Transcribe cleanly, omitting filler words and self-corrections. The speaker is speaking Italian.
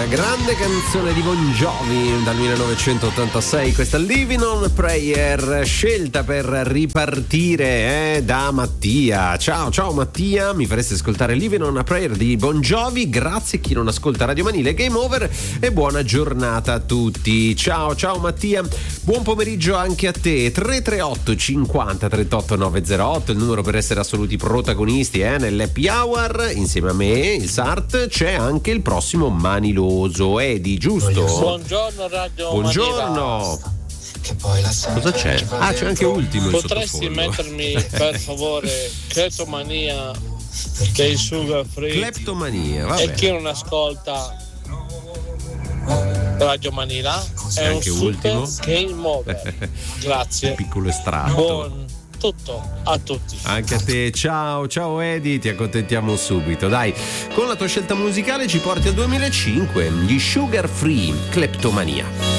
una grande canzone di Bon Jovi dal 1986, questa Living on a Prayer, scelta per ripartire da Mattia. Ciao Mattia, mi fareste ascoltare Living on a Prayer di Bon Jovi, grazie a chi non ascolta Radio Manile. Game over e buona giornata a tutti. Ciao Mattia, buon pomeriggio anche a te. 338 50 38 908 il numero per essere assoluti protagonisti nell'happy hour. Insieme a me, il Sart, c'è anche il prossimo maniloso Edi, giusto? Buongiorno Radio Buongiorno. Cosa c'è? C'è anche Ultimo. Potresti mettermi per favore Kleptomania dei Sugar Free? Kleptomania, vabbè. E chi non ascolta Radio Manila c'è è anche un Ultimo super game over. Grazie. Piccolo estratto. Buon tutto a tutti. Anche a te, ciao Edi, ti accontentiamo subito. Dai, con la tua scelta musicale ci porti al 2005, gli Sugar Free, Kleptomania.